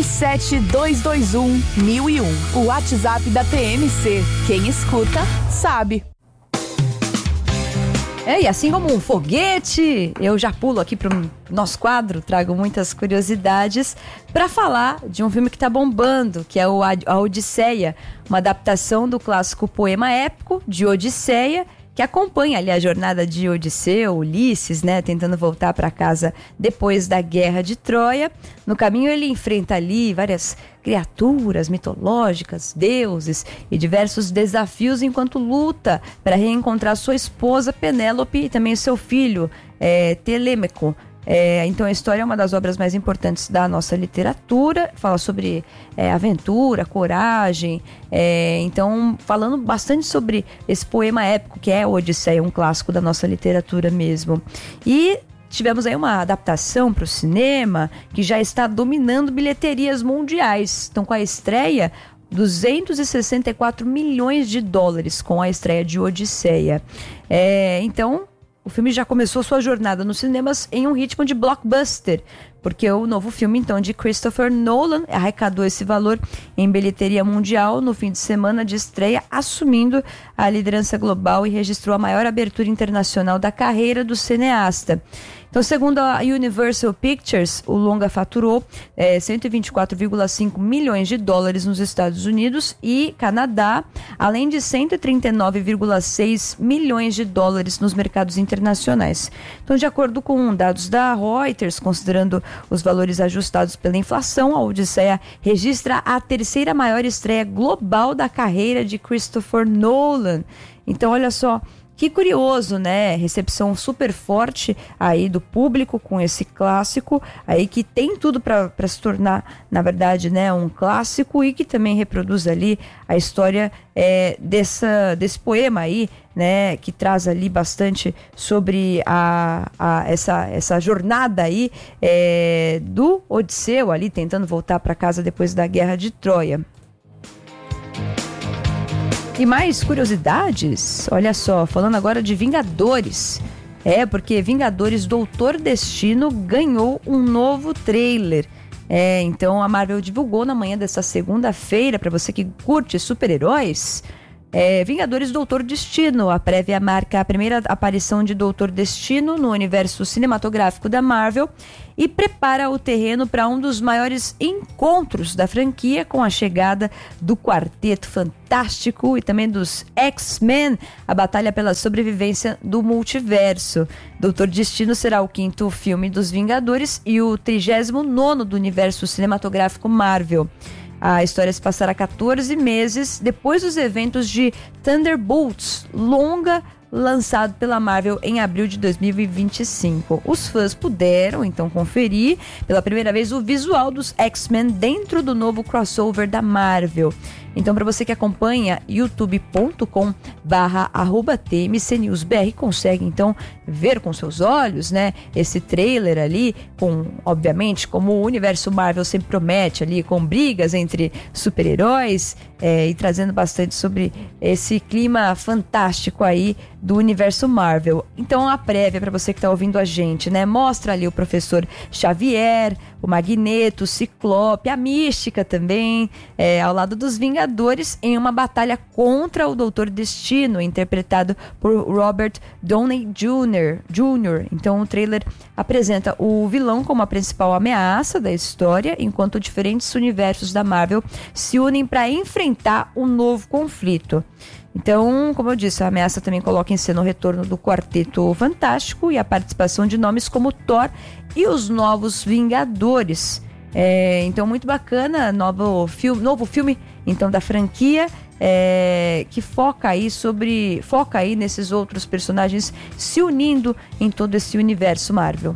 97221-1001. O WhatsApp da TMC. Quem escuta, sabe. E assim como um foguete, eu já pulo aqui para o nosso quadro, trago muitas curiosidades para falar de um filme que está bombando, que é a Odisseia, uma adaptação do clássico poema épico de Odisseia, que acompanha ali a jornada de Odisseu, Ulisses, né, tentando voltar para casa depois da Guerra de Troia. No caminho ele enfrenta ali várias criaturas mitológicas, deuses e diversos desafios enquanto luta para reencontrar sua esposa Penélope e também seu filho Telêmaco. Então a história é uma das obras mais importantes da nossa literatura, fala sobre aventura, coragem, então falando bastante sobre esse poema épico que é a Odisseia, um clássico da nossa literatura mesmo. E tivemos aí uma adaptação para o cinema que já está dominando bilheterias mundiais. Então, com a estreia, 264 milhões de dólares com a estreia de Odisseia. Então, o filme já começou sua jornada nos cinemas em um ritmo de blockbuster, porque o novo filme, então, de Christopher Nolan arrecadou esse valor em bilheteria mundial no fim de semana de estreia, assumindo a liderança global e registrou a maior abertura internacional da carreira do cineasta. Então, segundo a Universal Pictures, o longa faturou 124,5 milhões de dólares nos Estados Unidos e Canadá, além de 139,6 milhões de dólares nos mercados internacionais. Então, de acordo com dados da Reuters, considerando os valores ajustados pela inflação, a Odisseia registra a terceira maior estreia global da carreira de Christopher Nolan. Então, olha só, que curioso, né? Recepção super forte aí do público com esse clássico, aí que tem tudo para se tornar, na verdade, né, um clássico e que também reproduz ali a história desse poema aí, né, que traz ali bastante sobre essa jornada aí do Odisseu ali tentando voltar para casa depois da Guerra de Troia. E mais curiosidades, olha só, falando agora de Vingadores. Porque Vingadores Doutor Destino ganhou um novo trailer. Então a Marvel divulgou na manhã dessa segunda-feira, para você que curte super-heróis, Vingadores Doutor Destino. A prévia marca a primeira aparição de Doutor Destino no universo cinematográfico da Marvel e prepara o terreno para um dos maiores encontros da franquia com a chegada do Quarteto Fantástico e também dos X-Men, a batalha pela sobrevivência do multiverso. Doutor Destino será o 5º filme dos Vingadores e o 39º do universo cinematográfico Marvel. A história se passará 14 meses depois dos eventos de Thunderbolts, longa lançado pela Marvel em abril de 2025. Os fãs puderam, então, conferir pela primeira vez o visual dos X-Men dentro do novo crossover da Marvel. Então, para você que acompanha youtube.com/@tmcnewsbr, consegue, então, ver com seus olhos, né, esse trailer ali, com, obviamente, como o universo Marvel sempre promete ali, com brigas entre super-heróis, e trazendo bastante sobre esse clima fantástico aí do universo Marvel. Então, a prévia, para você que está ouvindo a gente, né, mostra ali o professor Xavier, o Magneto, o Ciclope, a Mística também, ao lado dos Vingadores, em uma batalha contra o Doutor Destino, interpretado por Robert Downey Jr. Então o trailer apresenta o vilão como a principal ameaça da história, enquanto diferentes universos da Marvel se unem para enfrentar um novo conflito. Então, como eu disse, a ameaça também coloca em cena o retorno do Quarteto Fantástico e a participação de nomes como Thor e os Novos Vingadores. Então, muito bacana, novo filme então, da franquia, que foca aí nesses outros personagens se unindo em todo esse universo Marvel.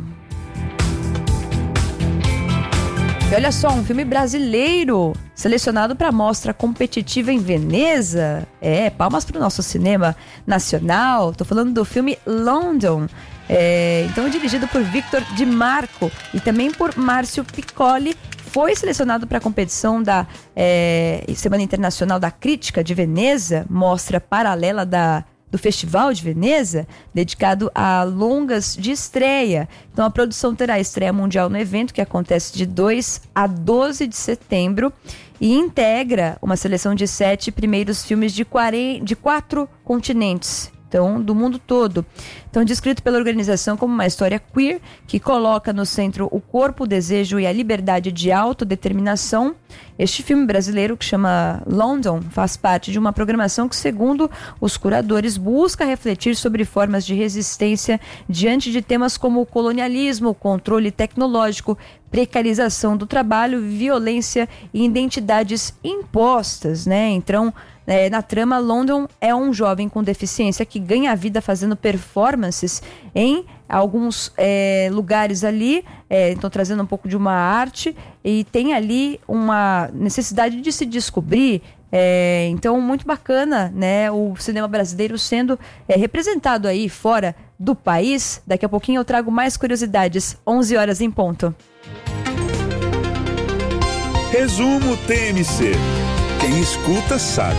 E olha só, um filme brasileiro selecionado para a mostra competitiva em Veneza. Palmas para o nosso cinema nacional. Estou falando do filme London. Então, dirigido por Victor Di Marco e também por Márcio Piccoli, foi selecionado para a competição da Semana Internacional da Crítica de Veneza, mostra paralela da do Festival de Veneza, dedicado a longas de estreia. Então a produção terá estreia mundial no evento, que acontece de 2 a 12 de setembro, e integra uma seleção de 7 primeiros filmes de 4 continentes. Então, do mundo todo. Então, descrito pela organização como uma história queer que coloca no centro o corpo, o desejo e a liberdade de autodeterminação. Este filme brasileiro, que chama London, faz parte de uma programação que, segundo os curadores, busca refletir sobre formas de resistência diante de temas como o colonialismo, o controle tecnológico, precarização do trabalho, violência e identidades impostas, né? Então, na trama, London é um jovem com deficiência que ganha a vida fazendo performances em alguns lugares ali, então trazendo um pouco de uma arte, e tem ali uma necessidade de se descobrir. Então, muito bacana, né, o cinema brasileiro sendo representado aí fora do país. Daqui a pouquinho eu trago mais curiosidades, 11 horas em ponto. Resumo TMC. Quem escuta sabe.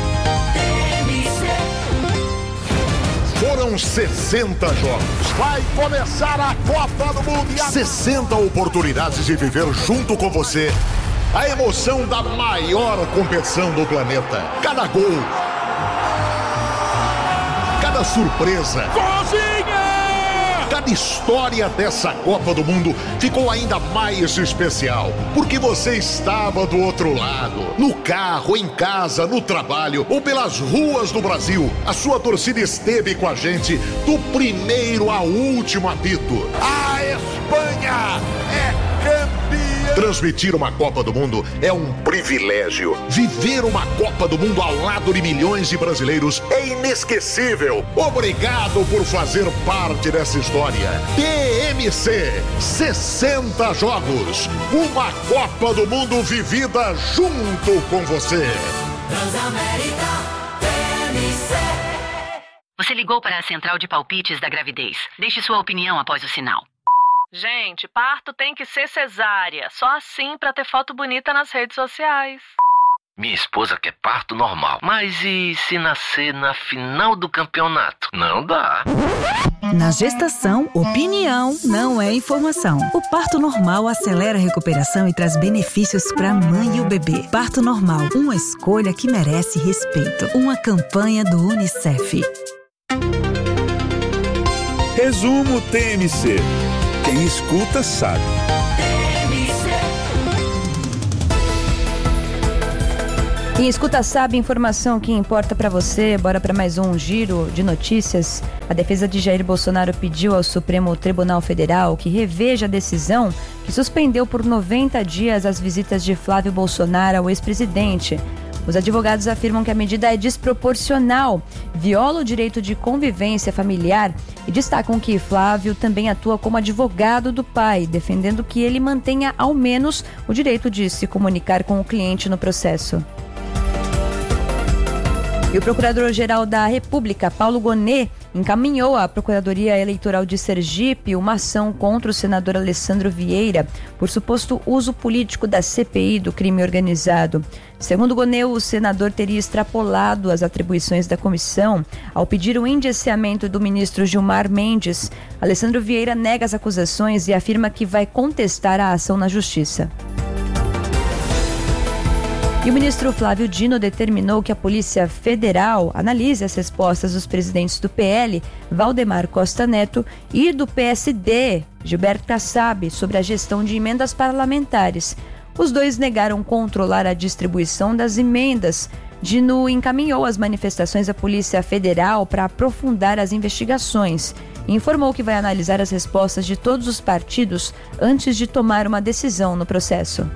Foram 60 jogos. Vai começar a Copa do Mundo. 60 oportunidades de viver junto com você a emoção da maior competição do planeta. Cada gol, cada surpresa, cada história dessa Copa do Mundo ficou ainda mais especial, porque você estava do outro lado, no carro, em casa, no trabalho ou pelas ruas do Brasil. A sua torcida esteve com a gente do primeiro ao último apito. A Espanha é campeã! Transmitir uma Copa do Mundo é um privilégio. Viver uma Copa do Mundo ao lado de milhões de brasileiros é inesquecível. Obrigado por fazer parte dessa história. TMC, 60 jogos. Uma Copa do Mundo vivida junto com você. Transamérica, TMC. Você ligou para a central de palpites da gravidez. Deixe sua opinião após o sinal. Gente, parto tem que ser cesárea. Só assim pra ter foto bonita nas redes sociais. Minha esposa quer parto normal. Mas e se nascer na final do campeonato? Não dá. Na gestação, opinião não é informação. O parto normal acelera a recuperação e traz benefícios para a mãe e o bebê. Parto normal, uma escolha que merece respeito. Uma campanha do UNICEF. Resumo TMC. Quem escuta sabe. Quem escuta sabe, informação que importa para você. Bora para mais um giro de notícias. A defesa de Jair Bolsonaro pediu ao Supremo Tribunal Federal que reveja a decisão que suspendeu por 90 dias as visitas de Flávio Bolsonaro ao ex-presidente. Os advogados afirmam que a medida é desproporcional, viola o direito de convivência familiar e destacam que Flávio também atua como advogado do pai, defendendo que ele mantenha ao menos o direito de se comunicar com o cliente no processo. E o Procurador-Geral da República, Paulo Gonet, encaminhou à Procuradoria Eleitoral de Sergipe uma ação contra o senador Alessandro Vieira por suposto uso político da CPI do crime organizado. Segundo Gonet, o senador teria extrapolado as atribuições da comissão ao pedir o indiciamento do ministro Gilmar Mendes. Alessandro Vieira nega as acusações e afirma que vai contestar a ação na Justiça. E o ministro Flávio Dino determinou que a Polícia Federal analise as respostas dos presidentes do PL, Valdemar Costa Neto, e do PSD, Gilberto Kassab, sobre a gestão de emendas parlamentares. Os dois negaram controlar a distribuição das emendas. Dino encaminhou as manifestações à Polícia Federal para aprofundar as investigações e informou que vai analisar as respostas de todos os partidos antes de tomar uma decisão no processo.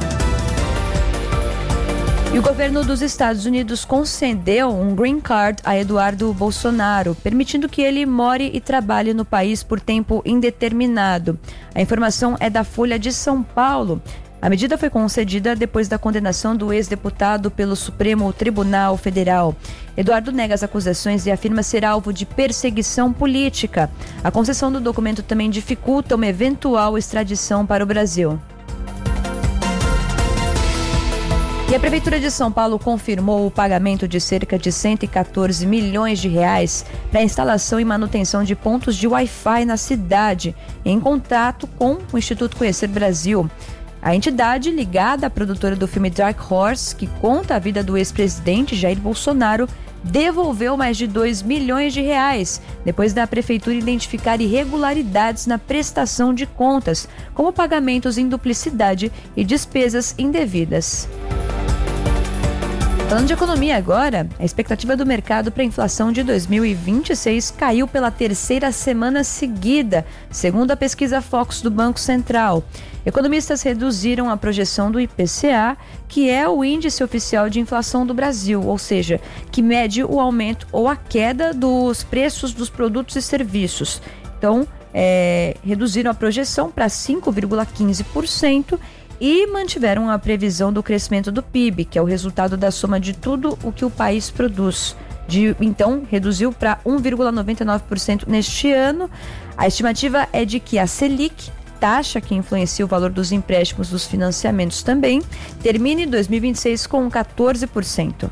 E o governo dos Estados Unidos concedeu um green card a Eduardo Bolsonaro, permitindo que ele more e trabalhe no país por tempo indeterminado. A informação é da Folha de São Paulo. A medida foi concedida depois da condenação do ex-deputado pelo Supremo Tribunal Federal. Eduardo nega as acusações e afirma ser alvo de perseguição política. A concessão do documento também dificulta uma eventual extradição para o Brasil. E a Prefeitura de São Paulo confirmou o pagamento de cerca de 114 milhões de reais para a instalação e manutenção de pontos de Wi-Fi na cidade, em contato com o Instituto Conhecer Brasil. A entidade, ligada à produtora do filme Dark Horse, que conta a vida do ex-presidente Jair Bolsonaro, devolveu mais de 2 milhões de reais, depois da Prefeitura identificar irregularidades na prestação de contas, como pagamentos em duplicidade e despesas indevidas. Falando de economia agora, a expectativa do mercado para a inflação de 2026 caiu pela terceira semana seguida, segundo a pesquisa Focus do Banco Central. Economistas reduziram a projeção do IPCA, que é o índice oficial de inflação do Brasil, ou seja, que mede o aumento ou a queda dos preços dos produtos e serviços. Então, reduziram a projeção para 5,15%. E mantiveram a previsão do crescimento do PIB, que é o resultado da soma de tudo o que o país produz. Então, reduziu para 1,99% neste ano. A estimativa é de que a Selic, taxa que influencia o valor dos empréstimos dos financiamentos também, termine 2026 com 14%.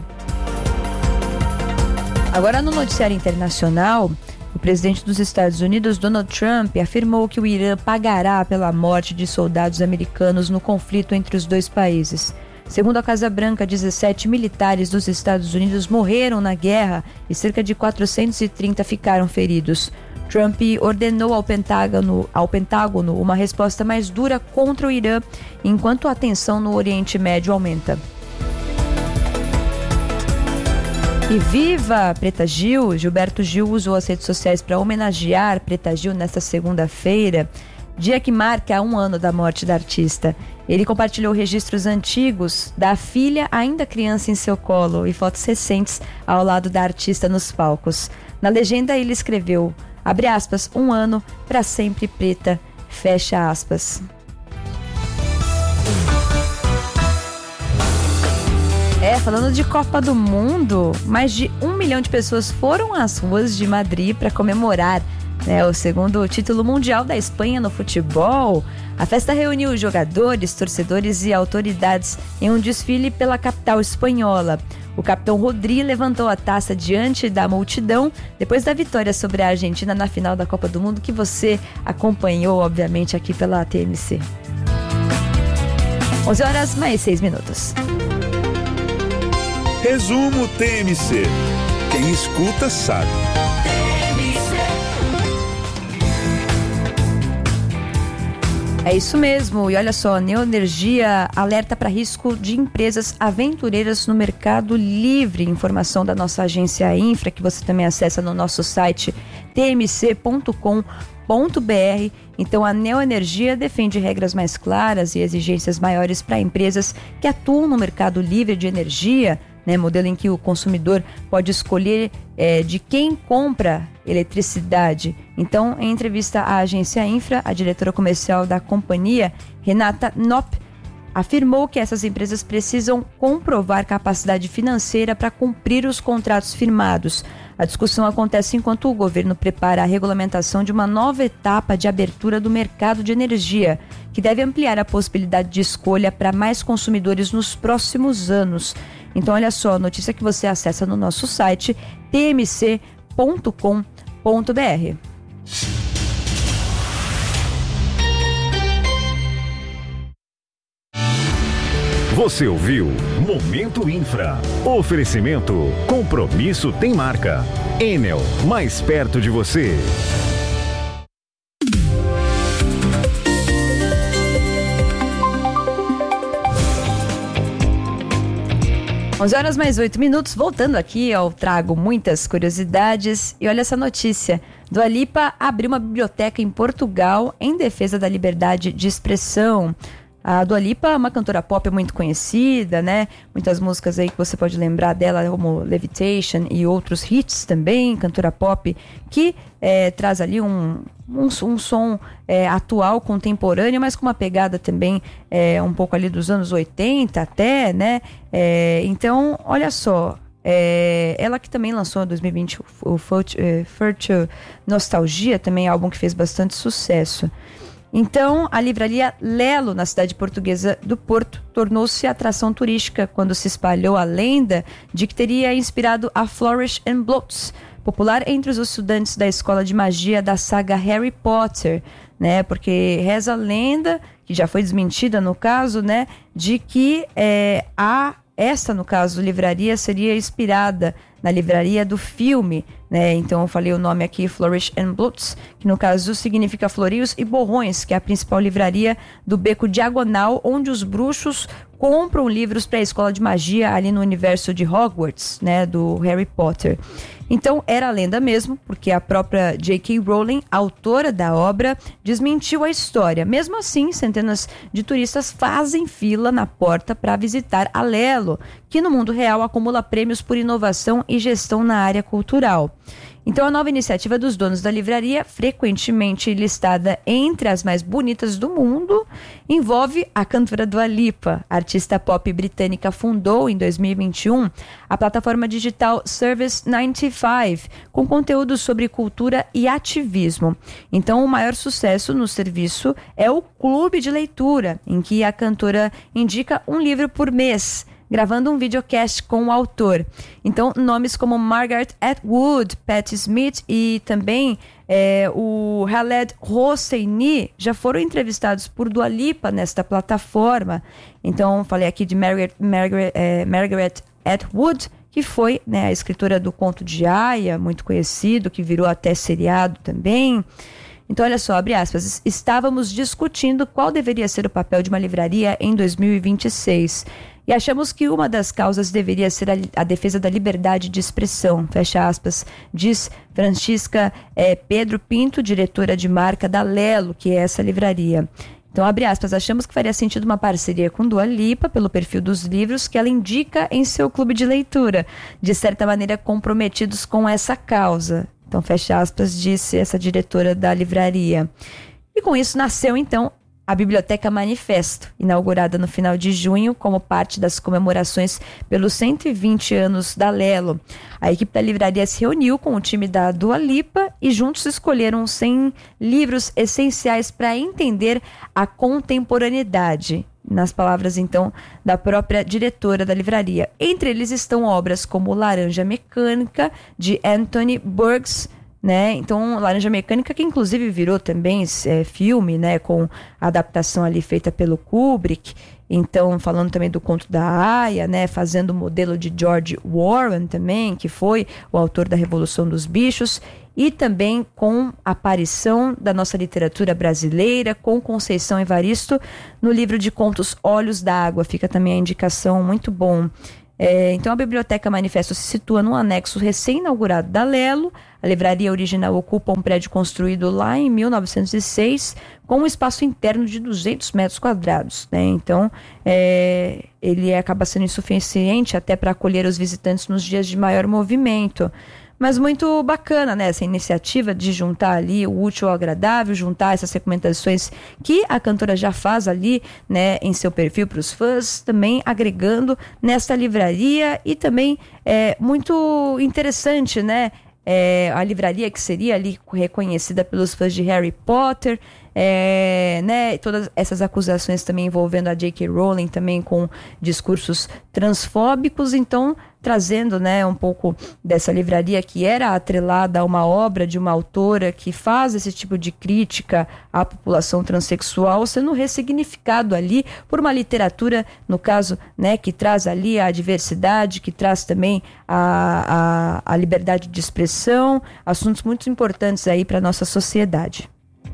Agora, no noticiário internacional, o presidente dos Estados Unidos, Donald Trump, afirmou que o Irã pagará pela morte de soldados americanos no conflito entre os dois países. Segundo a Casa Branca, 17 militares dos Estados Unidos morreram na guerra e cerca de 430 ficaram feridos. Trump ordenou ao Pentágono uma resposta mais dura contra o Irã, enquanto a tensão no Oriente Médio aumenta. E viva Preta Gil! Gilberto Gil usou as redes sociais para homenagear Preta Gil nesta segunda-feira, dia que marca 1 ano da morte da artista. Ele compartilhou registros antigos da filha ainda criança em seu colo e fotos recentes ao lado da artista nos palcos. Na legenda ele escreveu, abre aspas, 1 ano, pra sempre preta, fecha aspas. Falando de Copa do Mundo, mais de 1 milhão de pessoas foram às ruas de Madrid para comemorar o segundo título mundial da Espanha no futebol. A festa reuniu jogadores, torcedores e autoridades em um desfile pela capital espanhola. O capitão Rodri levantou a taça diante da multidão depois da vitória sobre a Argentina na final da Copa do Mundo, que você acompanhou, obviamente, aqui pela TMC. 11 horas mais 6 minutos. Resumo TMC. Quem escuta sabe. É isso mesmo. E olha só, a Neoenergia alerta para risco de empresas aventureiras no Mercado Livre. Informação da nossa agência Infra, que você também acessa no nosso site tmc.com.br. Então, a Neoenergia defende regras mais claras e exigências maiores para empresas que atuam no mercado livre de energia, modelo em que o consumidor pode escolher de quem compra eletricidade. Então, em entrevista à agência Infra, a diretora comercial da companhia, Renata Knopp, afirmou que essas empresas precisam comprovar capacidade financeira para cumprir os contratos firmados. A discussão acontece enquanto o governo prepara a regulamentação de uma nova etapa de abertura do mercado de energia, que deve ampliar a possibilidade de escolha para mais consumidores nos próximos anos. Então, olha só, notícia que você acessa no nosso site tmc.com.br. Você ouviu Momento Infra. Oferecimento. Compromisso tem marca. Enel, mais perto de você. Onze horas mais 8 minutos, voltando aqui, eu trago muitas curiosidades. E olha essa notícia, Dua Lipa abriu uma biblioteca em Portugal em defesa da liberdade de expressão. A Dua Lipa é uma cantora pop muito conhecida, Muitas músicas aí que você pode lembrar dela, como Levitation e outros hits também, cantora pop, que traz ali um som atual, contemporâneo, mas com uma pegada também um pouco ali dos anos 80 até, Então, olha só, ela que também lançou em 2020 o Future Nostalgia, também álbum que fez bastante sucesso. Então, a livraria Lelo, na cidade portuguesa do Porto, tornou-se atração turística quando se espalhou a lenda de que teria inspirado a Flourish and Blotts, popular entre os estudantes da escola de magia da saga Harry Potter, né? Porque reza a lenda, que já foi desmentida no caso, né? De que essa, no caso, livraria seria inspirada na livraria do filme, né? Então eu falei o nome aqui, Flourish and Blotts, que no caso significa Florios e Borrões, que é a principal livraria do Beco Diagonal, onde os bruxos compram livros para a escola de magia ali no universo de Hogwarts, né, do Harry Potter. Então era lenda mesmo, porque a própria J.K. Rowling, autora da obra, desmentiu a história. Mesmo assim, centenas de turistas fazem fila na porta para visitar a Lelo, que no mundo real acumula prêmios por inovação e gestão na área cultural. Então a nova iniciativa dos donos da livraria, frequentemente listada entre as mais bonitas do mundo, envolve a cantora Dua Lipa. A artista pop britânica fundou em 2021 a plataforma digital Service 95, com conteúdo sobre cultura e ativismo. Então o maior sucesso no serviço é o Clube de Leitura, em que a cantora indica um livro por mês, gravando um videocast com o autor. Então, nomes como Margaret Atwood, Patti Smith e também o Khaled Hosseini já foram entrevistados por Dua Lipa nesta plataforma. Então, falei aqui de Margaret Atwood, que foi, né, a escritora do Conto de Aia, muito conhecido, que virou até seriado também. Então, olha só, abre aspas, estávamos discutindo qual deveria ser o papel de uma livraria em 2026. E achamos que uma das causas deveria ser a defesa da liberdade de expressão, fecha aspas, diz Francisca Pedro Pinto, diretora de marca da Lelo, que é essa livraria. Então, abre aspas, achamos que faria sentido uma parceria com Dua Lipa pelo perfil dos livros que ela indica em seu clube de leitura, de certa maneira comprometidos com essa causa. Então, fecha aspas, disse essa diretora da livraria. E com isso nasceu, então, a Biblioteca Manifesto, inaugurada no final de junho como parte das comemorações pelos 120 anos da Lelo. A equipe da livraria se reuniu com o time da Dua Lipa e juntos escolheram 100 livros essenciais para entender a contemporaneidade. Nas palavras, então, da própria diretora da livraria. Entre eles estão obras como Laranja Mecânica, de Anthony Burgess, né? Então, Laranja Mecânica, que inclusive virou também filme, né? Com a adaptação ali feita pelo Kubrick. Então, falando também do Conto da Aia, né? Fazendo o modelo de George Warren também, que foi o autor da Revolução dos Bichos. E também com a aparição da nossa literatura brasileira, com Conceição Evaristo, no livro de contos Olhos d'Água. Fica também a indicação, muito bom. Então a Biblioteca Manifesto se situa num anexo recém-inaugurado da Lelo. A livraria original ocupa um prédio construído lá em 1906, com um espaço interno de 200 metros quadrados. Né? Então ele acaba sendo insuficiente até para acolher os visitantes nos dias de maior movimento. Mas muito bacana, né, essa iniciativa de juntar ali o útil ao agradável, juntar essas recomendações que a cantora já faz ali, né, em seu perfil para os fãs, também agregando nesta livraria. E também muito interessante, né, a livraria que seria ali reconhecida pelos fãs de Harry Potter, né, todas essas acusações também envolvendo a J.K. Rowling também com discursos transfóbicos. Então, trazendo, né, um pouco dessa livraria que era atrelada a uma obra de uma autora que faz esse tipo de crítica à população transexual, sendo ressignificado ali por uma literatura, no caso, né, que traz ali a diversidade, que traz também a liberdade de expressão, assuntos muito importantes aí para a nossa sociedade.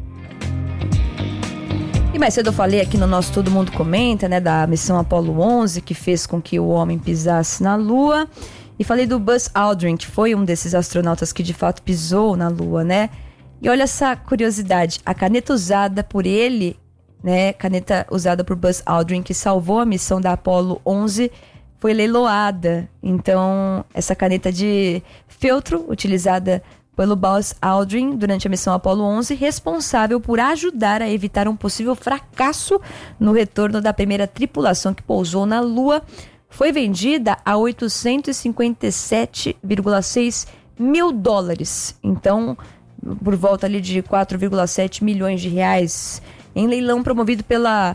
E mais cedo eu falei aqui no nosso Todo Mundo Comenta, né, da missão Apollo 11, que fez com que o homem pisasse na Lua. E falei do Buzz Aldrin, que foi um desses astronautas que de fato pisou na Lua, né? E olha essa curiosidade, a caneta usada por ele, né, caneta usada por Buzz Aldrin, que salvou a missão da Apollo 11, foi leiloada. Então, essa caneta de feltro utilizada pelo Buzz Aldrin durante a missão Apollo 11, responsável por ajudar a evitar um possível fracasso no retorno da primeira tripulação que pousou na Lua, foi vendida a $857,6 mil. Então, por volta ali de 4,7 milhões de reais. em leilão promovido pela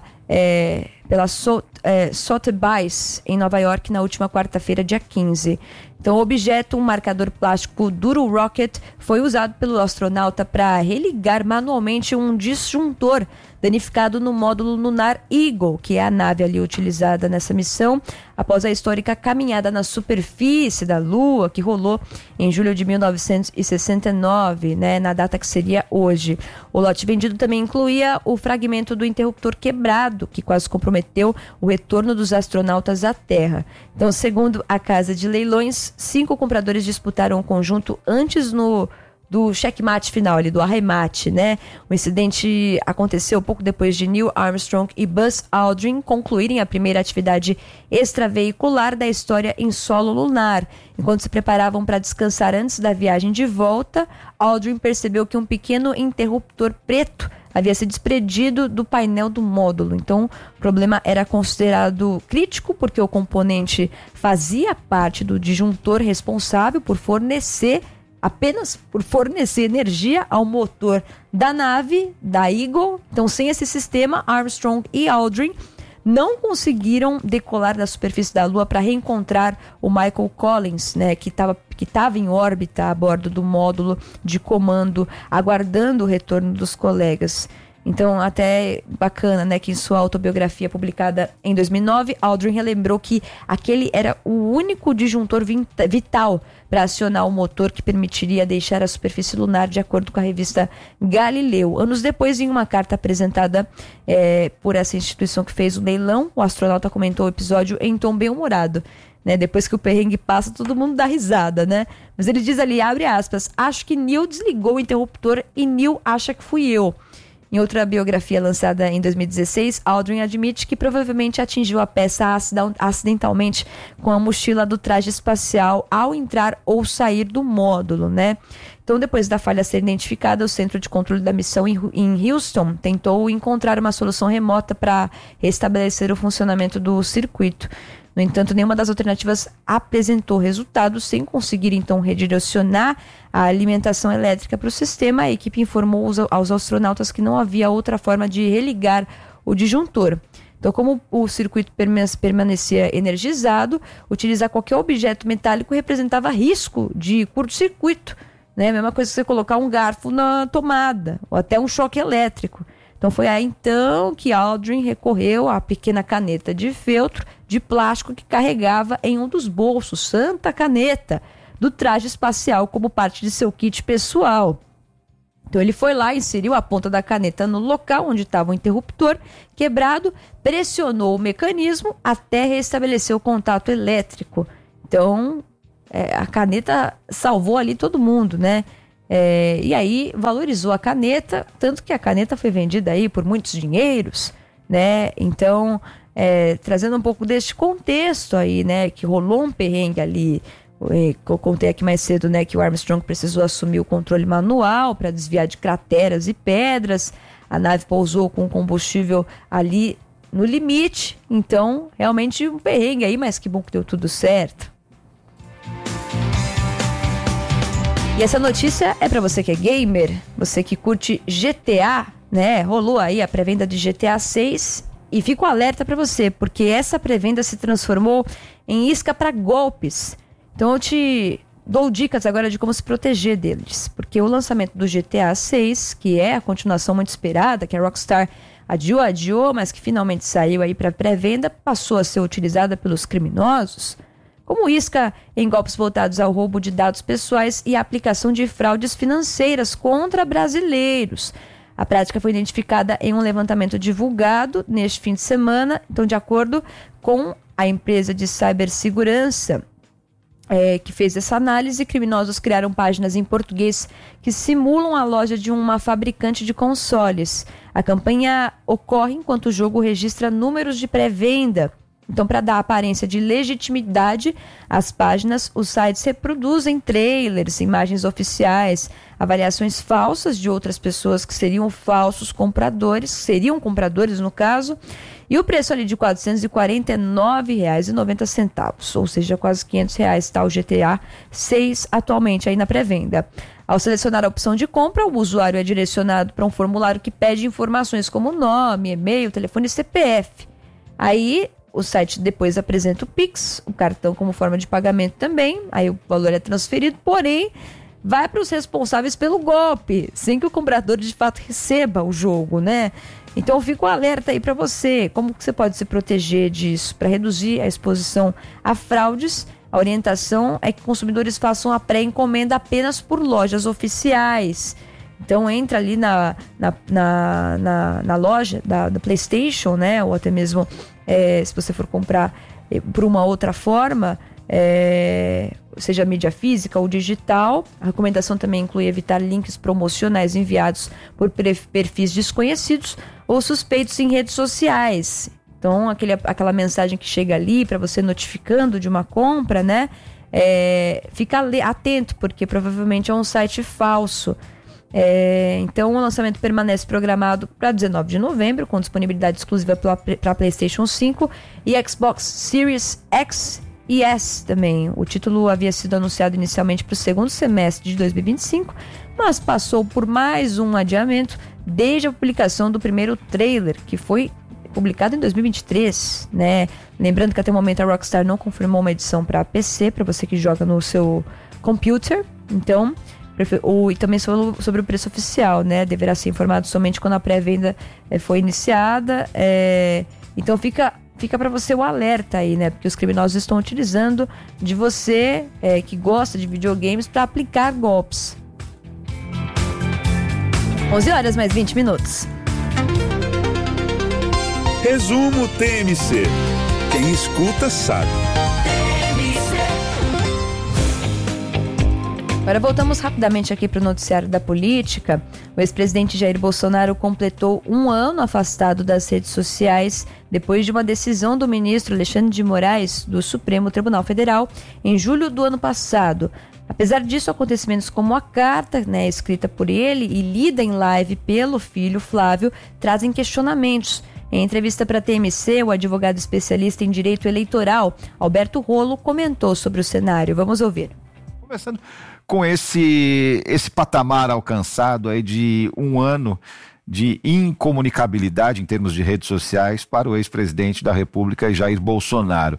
Sotheby's, em Nova York, na última quarta-feira, dia 15. Então, o objeto, um marcador plástico duro Rocket, foi usado pelo astronauta para religar manualmente um disjuntor danificado no módulo lunar Eagle, que é a nave ali utilizada nessa missão, após a histórica caminhada na superfície da Lua, que rolou em julho de 1969, né, na data que seria hoje. O lote vendido também incluía o fragmento do interruptor quebrado, que quase comprometeu o retorno dos astronautas à Terra. Então, segundo a casa de leilões, 5 compradores disputaram o conjunto antes do checkmate final, ali, do arremate, né? O incidente aconteceu pouco depois de Neil Armstrong e Buzz Aldrin concluírem a primeira atividade extraveicular da história em solo lunar. Enquanto se preparavam para descansar antes da viagem de volta, Aldrin percebeu que um pequeno interruptor preto havia se desprendido do painel do módulo. Então, o problema era considerado crítico porque o componente fazia parte do disjuntor responsável por fornecer energia ao motor da nave, da Eagle. Então, sem esse sistema, Armstrong e Aldrin não conseguiram decolar da superfície da Lua para reencontrar o Michael Collins, né, que estava em órbita a bordo do módulo de comando, aguardando o retorno dos colegas. Então, até bacana, né, que em sua autobiografia publicada em 2009, Aldrin relembrou que aquele era o único disjuntor vital para acionar o motor que permitiria deixar a superfície lunar, de acordo com a revista Galileu. Anos depois, em uma carta apresentada por essa instituição que fez o leilão, o astronauta comentou o episódio em tom bem-humorado. Né, depois que o perrengue passa, todo mundo dá risada, né? Mas ele diz ali, abre aspas, acho que Neil desligou o interruptor e Neil acha que fui eu. Em outra biografia lançada em 2016, Aldrin admite que provavelmente atingiu a peça acidentalmente com a mochila do traje espacial ao entrar ou sair do módulo, né? Então, depois da falha ser identificada, o Centro de Controle da Missão em Houston tentou encontrar uma solução remota para restabelecer o funcionamento do circuito. No entanto, nenhuma das alternativas apresentou resultado. Sem conseguir, então, redirecionar a alimentação elétrica para o sistema, a equipe informou aos astronautas que não havia outra forma de religar o disjuntor. Então, como o circuito permanecia energizado, utilizar qualquer objeto metálico representava risco de curto-circuito, né? A mesma coisa que você colocar um garfo na tomada, ou até um choque elétrico. Então, foi aí então que Aldrin recorreu à pequena caneta de feltro de plástico que carregava em um dos bolsos, santa caneta, do traje espacial como parte de seu kit pessoal. Então ele foi lá, inseriu a ponta da caneta no local onde estava o interruptor quebrado, pressionou o mecanismo até restabelecer o contato elétrico. Então a caneta salvou ali todo mundo, né? E aí valorizou a caneta, tanto que a caneta foi vendida aí por muitos dinheiros, né? Então, trazendo um pouco deste contexto aí, né? Que rolou um perrengue ali, que eu contei aqui mais cedo, né? Que o Armstrong precisou assumir o controle manual para desviar de crateras e pedras. A nave pousou com combustível ali no limite. Então, realmente um perrengue aí, mas que bom que deu tudo certo. E essa notícia é para você que é gamer, você que curte GTA, né? Rolou aí a pré-venda de GTA 6 e fico alerta para você, porque essa pré-venda se transformou em isca para golpes. Então eu te dou dicas agora de como se proteger deles, porque o lançamento do GTA 6, que é a continuação muito esperada, que a Rockstar adiou, mas que finalmente saiu aí para pré-venda, passou a ser utilizada pelos criminosos como isca em golpes voltados ao roubo de dados pessoais e a aplicação de fraudes financeiras contra brasileiros. A prática foi identificada em um levantamento divulgado neste fim de semana. Então, de acordo com a empresa de cibersegurança que fez essa análise, criminosos criaram páginas em português que simulam a loja de uma fabricante de consoles. A campanha ocorre enquanto o jogo registra números de pré-venda. Então, para dar aparência de legitimidade às páginas, os sites reproduzem trailers, imagens oficiais, avaliações falsas de outras pessoas que seriam falsos compradores, no caso, E o preço ali de R$ 449,90, ou seja, quase R$500, está o GTA 6 atualmente aí na pré-venda. Ao selecionar a opção de compra, o usuário é direcionado para um formulário que pede informações como nome, e-mail, telefone e CPF. Aí o site depois apresenta o Pix, o cartão como forma de pagamento também, aí o valor é transferido, porém vai para os responsáveis pelo golpe, sem que o comprador de fato receba o jogo, né? Então fica um alerta aí para você, como que você pode se proteger disso, para reduzir a exposição a fraudes. A orientação é que consumidores façam a pré-encomenda apenas por lojas oficiais. Então entra ali na loja da PlayStation, né? Ou até mesmo se você for comprar por uma outra forma, seja mídia física ou digital. A recomendação também inclui evitar links promocionais enviados por perfis desconhecidos ou suspeitos em redes sociais. Então, aquela mensagem que chega ali para você notificando de uma compra, né? Fica atento, porque provavelmente é um site falso. Então, o lançamento permanece programado para 19 de novembro, com disponibilidade exclusiva para PlayStation 5 e Xbox Series X e S também. O título havia sido anunciado inicialmente para o segundo semestre de 2025, mas passou por mais um adiamento desde a publicação do primeiro trailer, que foi publicado em 2023, né? Lembrando que até o momento a Rockstar não confirmou uma edição para PC, para você que joga no seu computer. Então, e também sobre o preço oficial, né? Deverá ser informado somente quando a pré-venda for iniciada. Então fica para você o alerta aí, né? Porque os criminosos estão utilizando de você que gosta de videogames para aplicar golpes. 11h mais 20 minutos. Resumo TMC. Quem escuta sabe. Agora voltamos rapidamente aqui para o noticiário da política. O ex-presidente Jair Bolsonaro completou 1 ano afastado das redes sociais depois de uma decisão do ministro Alexandre de Moraes do Supremo Tribunal Federal em julho do ano passado. Apesar disso, acontecimentos como a carta, né, escrita por ele e lida em live pelo filho Flávio, trazem questionamentos. Em entrevista para a TMC, o advogado especialista em direito eleitoral, Alberto Rolo, comentou sobre o cenário. Vamos ouvir. Começando com esse patamar alcançado aí de 1 ano de incomunicabilidade em termos de redes sociais para o ex-presidente da República, Jair Bolsonaro.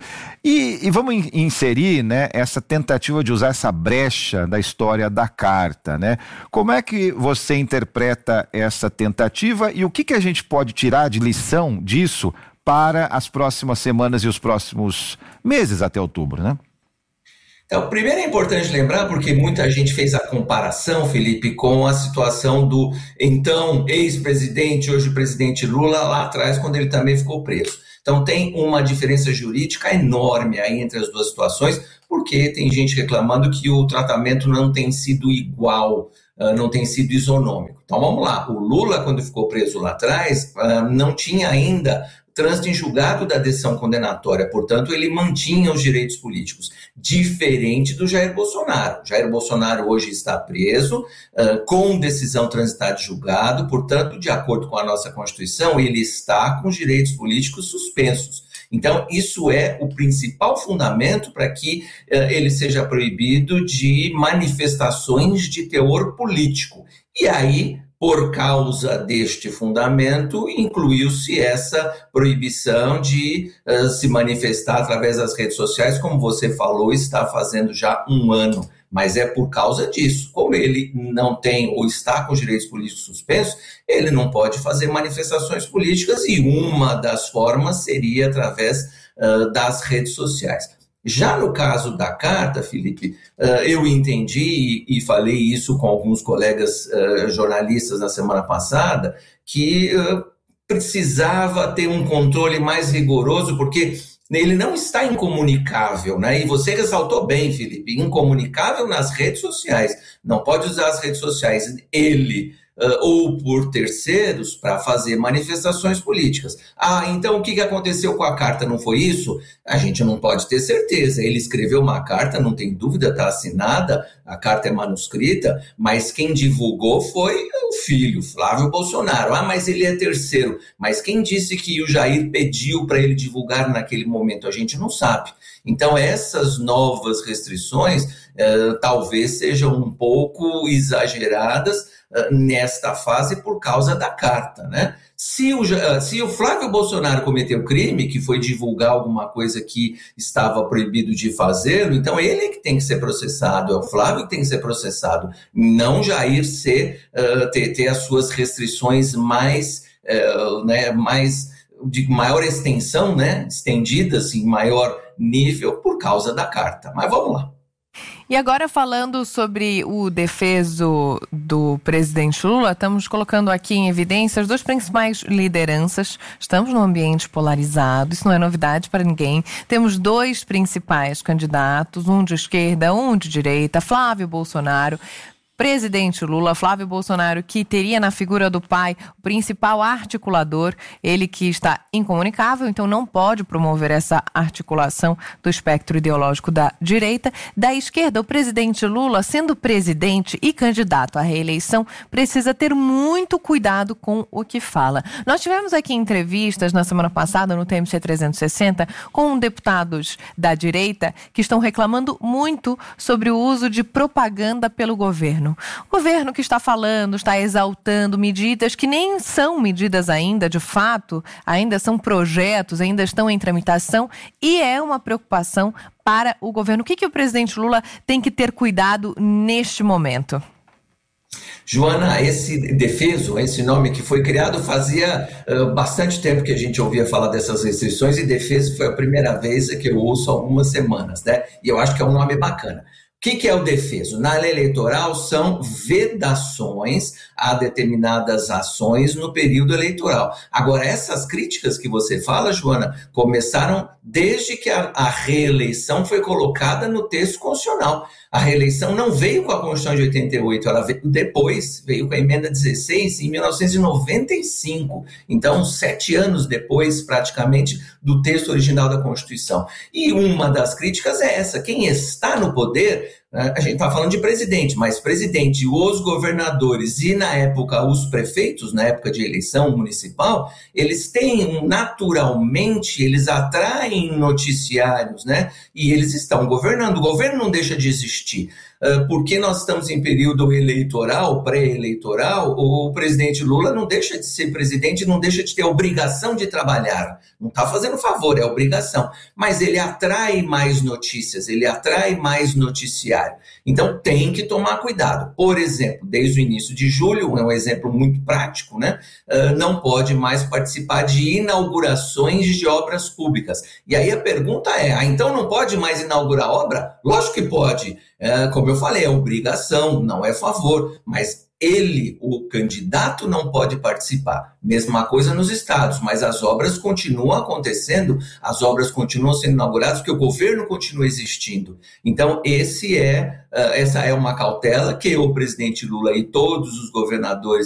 E vamos inserir, né, essa tentativa de usar essa brecha da história da carta, né? Como é que você interpreta essa tentativa e o que a gente pode tirar de lição disso para as próximas semanas e os próximos meses até outubro, né? Então, primeiro é importante lembrar, porque muita gente fez a comparação, Felipe, com a situação do então ex-presidente, hoje presidente Lula, lá atrás, quando ele também ficou preso. Então tem uma diferença jurídica enorme aí entre as duas situações, porque tem gente reclamando que o tratamento não tem sido igual, não tem sido isonômico. Então vamos lá, o Lula, quando ficou preso lá atrás, não tinha ainda trânsito em julgado da decisão condenatória, portanto ele mantinha os direitos políticos, diferente do Jair Bolsonaro. Jair Bolsonaro hoje está preso, com decisão transitada de julgado, portanto, de acordo com a nossa Constituição, ele está com os direitos políticos suspensos. Então, isso é o principal fundamento para que ele seja proibido de manifestações de teor político. E aí, por causa deste fundamento, incluiu-se essa proibição de se manifestar através das redes sociais, como você falou, está fazendo já 1 ano. Mas é por causa disso. Como ele não tem ou está com os direitos políticos suspensos, ele não pode fazer manifestações políticas e uma das formas seria através das redes sociais. Já no caso da carta, Felipe, eu entendi e falei isso com alguns colegas jornalistas na semana passada, que precisava ter um controle mais rigoroso, porque ele não está incomunicável, né? E você ressaltou bem, Felipe, incomunicável nas redes sociais. Não pode usar as redes sociais. Ele, ou por terceiros para fazer manifestações políticas. Então o que aconteceu com a carta não foi isso? A gente não pode ter certeza. Ele escreveu uma carta, não tem dúvida, está assinada, a carta é manuscrita, mas quem divulgou foi o filho, Flávio Bolsonaro. Mas ele é terceiro. Mas quem disse que o Jair pediu para ele divulgar naquele momento? A gente não sabe. Então essas novas restrições talvez sejam um pouco exageradas nesta fase por causa da carta, né? Se o Flávio Bolsonaro cometeu crime, que foi divulgar alguma coisa que estava proibido de fazê-lo, então ele é que tem que ser processado, é o Flávio que tem que ser processado, não Jair ter as suas restrições mais de maior extensão, né? Estendidas em maior nível por causa da carta. Mas vamos lá. E agora, falando sobre o defeso do presidente Lula, estamos colocando aqui em evidência as duas principais lideranças. Estamos num ambiente polarizado, isso não é novidade para ninguém. Temos dois principais candidatos, um de esquerda, um de direita, Flávio Bolsonaro. Presidente Lula, Flávio Bolsonaro, que teria na figura do pai o principal articulador, ele que está incomunicável, então não pode promover essa articulação do espectro ideológico da direita. Da esquerda, o presidente Lula, sendo presidente e candidato à reeleição, precisa ter muito cuidado com o que fala. Nós tivemos aqui entrevistas na semana passada no TMC 360 com deputados da direita que estão reclamando muito sobre o uso de propaganda pelo governo. O governo que está falando, está exaltando medidas que nem são medidas ainda, de fato, ainda são projetos, ainda estão em tramitação e é uma preocupação para o governo. O que o presidente Lula tem que ter cuidado neste momento? Joana, esse defeso, esse nome que foi criado, fazia bastante tempo que a gente ouvia falar dessas restrições e defeso foi a primeira vez que eu ouço há algumas semanas, né? E eu acho que é um nome bacana. O que é o defeso? Na lei eleitoral são vedações a determinadas ações no período eleitoral. Agora, essas críticas que você fala, Joana, começaram desde que a reeleição foi colocada no texto constitucional. A reeleição não veio com a Constituição de 88, ela veio depois, veio com a emenda 16 em 1995. Então, 7 anos depois, praticamente, do texto original da Constituição. E uma das críticas é essa: quem está no poder, a gente está falando de presidente, mas presidente, os governadores e, na época, os prefeitos, na época de eleição municipal, eles têm, naturalmente, eles atraem noticiários, né? E eles estão governando. O governo não deixa de existir. Porque nós estamos em período eleitoral, pré-eleitoral, o presidente Lula não deixa de ser presidente, não deixa de ter a obrigação de trabalhar. Não está fazendo favor, é obrigação. Mas ele atrai mais notícias, ele atrai mais noticiário. Então tem que tomar cuidado. Por exemplo, desde o início de julho, é um exemplo muito prático, né? Não pode mais participar de inaugurações de obras públicas. E aí a pergunta é, então não pode mais inaugurar obra? Lógico que pode. Como eu falei, é obrigação, não é favor, mas ele, o candidato, não pode participar. Mesma coisa nos estados, mas as obras continuam acontecendo, as obras continuam sendo inauguradas, porque o governo continua existindo. Então, essa é uma cautela que o presidente Lula e todos os governadores